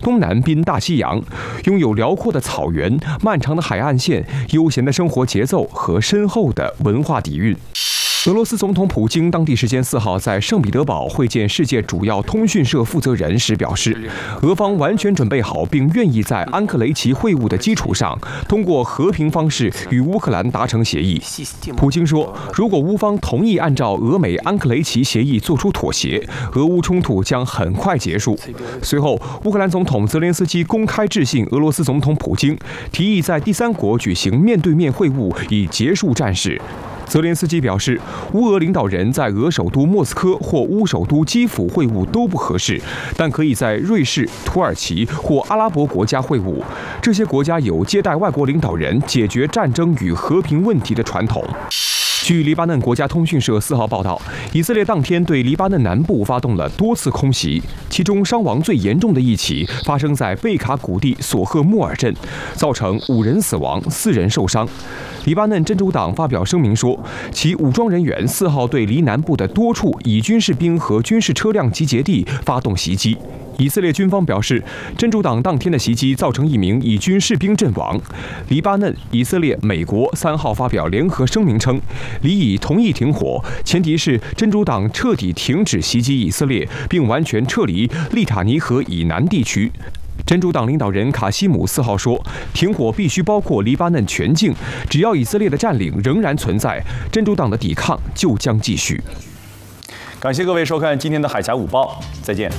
东南濒大西洋，拥有辽阔的草原、漫长的海岸线、悠闲的生活节奏和深厚的文化底蕴。俄罗斯总统普京当地时间4号在圣彼得堡会见世界主要通讯社负责人时表示，俄方完全准备好并愿意在安克雷奇会晤的基础上，通过和平方式与乌克兰达成协议。普京说，如果乌方同意按照俄美安克雷奇协议做出妥协，俄乌冲突将很快结束。随后，乌克兰总统泽连斯基公开致信俄罗斯总统普京，提议在第三国举行面对面会晤，以结束战事。泽连斯基表示，乌俄领导人在俄首都莫斯科或乌首都基辅会晤都不合适，但可以在瑞士、土耳其或阿拉伯国家会晤。这些国家有接待外国领导人、解决战争与和平问题的传统。据黎巴嫩国家通讯社4号报道，以色列当天对黎巴嫩南部发动了多次空袭，其中伤亡最严重的一起发生在贝卡谷地索赫穆尔镇，造成5人死亡、4人受伤。黎巴嫩真主党发表声明说，其武装人员4号对黎南部的多处以军士兵和军事车辆集结地发动袭击。以色列军方表示，真主党当天的袭击造成1名以军士兵阵亡。黎巴嫩、以色列、美国3号发表联合声明称，黎以同意停火，前提是真主党彻底停止袭击以色列，并完全撤离利塔尼河以南地区。真主党领导人卡西姆4号说，停火必须包括黎巴嫩全境，只要以色列的占领仍然存在，真主党的抵抗就将继续。 感谢各位收看今天的海峡午报，再见。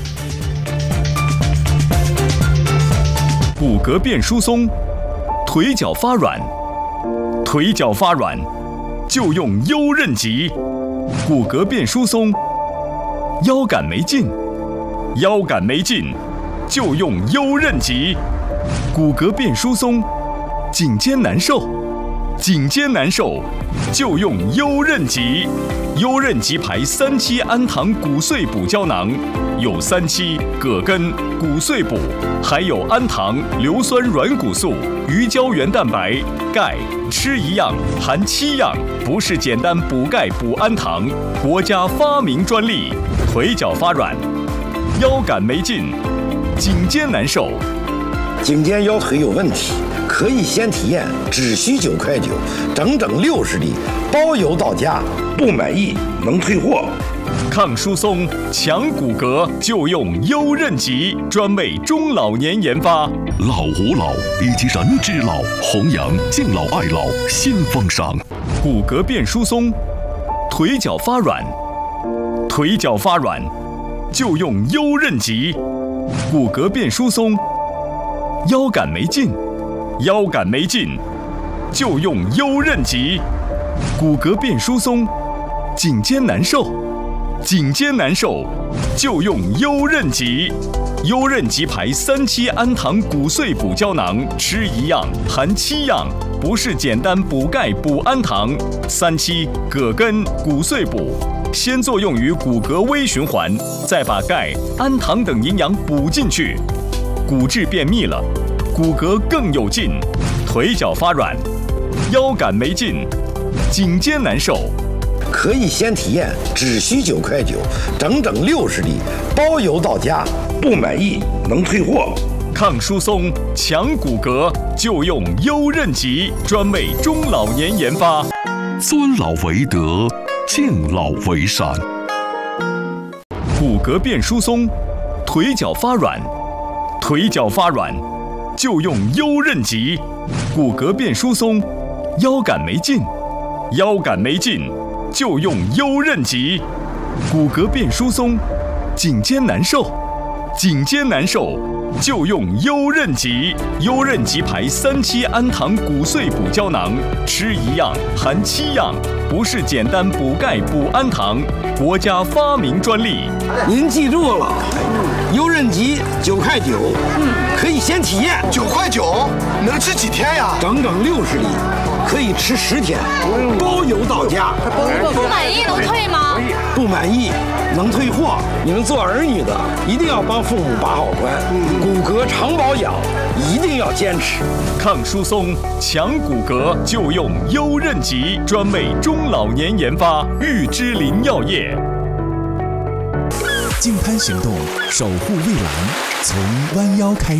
骨骼变疏松，腿脚发软，腿脚发软就用优韧极。骨骼变疏松，腰杆没劲，腰杆没劲就用优韧极。骨骼变疏松，颈肩难受，颈肩难受就用优韧极。优韧极牌3期氨糖骨碎补胶囊，有3期葛根、骨碎补，还有氨糖、硫酸软骨素、鱼胶原蛋白、钙，吃一样含7样，不是简单补钙补氨糖，国家发明专利。腿脚发软，腰杆没劲，颈肩难受， 颈肩腰腿有问题，可以先体验，只需9块9，整整60粒，包邮到家，不满意能退货。 抗疏松、强骨骼就用优韧极，专为中老年研发。 老吾老以及人之老，弘扬敬老爱老新风尚。 骨骼变疏松，腿脚发软，腿脚发软就用优韧极。骨骼变疏松，腰杆没劲，腰杆没劲就用优韧极。骨骼变疏松，颈肩难受，颈肩难受就用优韧极。优韧极牌3期氨糖骨碎补胶囊，吃一样含7样，不是简单补钙补氨糖。3期葛根、骨碎补，先作用于骨骼微循环，再把钙、氨糖等营养补进去，骨质变密了，骨骼更有劲。腿脚发软，腰杆没劲，颈肩难受， 可以先体验，只需9块9，整整60粒，包邮到家，不满意能退货。 抗疏松、强骨骼就用优韧极，专为中老年研发。 尊老为德，敬老为善。 骨骼变疏松，腿脚发软，腿脚发软就用优韧极。骨骼变疏松，腰杆没劲，腰杆没劲就用优韧极。骨骼变疏松，颈肩难受，颈肩难受就用优韧极。优韧极牌3期氨糖骨碎补胶囊，吃一样含7样，不是简单补钙补氨糖，国家发明专利。 您记住了，优韧极9块9，可以先体验。 9块9能吃几天呀？ 整整60粒，可以吃10天，包邮到家。 不满意能退吗？ 不满意能退货。你们做儿女的一定要帮父母把好关，骨骼常保养一定要坚持。 抗疏松、强骨骼就用优韧极，专为中老年研发。玉芝林药业。 净滩行动，守护蔚蓝，从弯腰开始。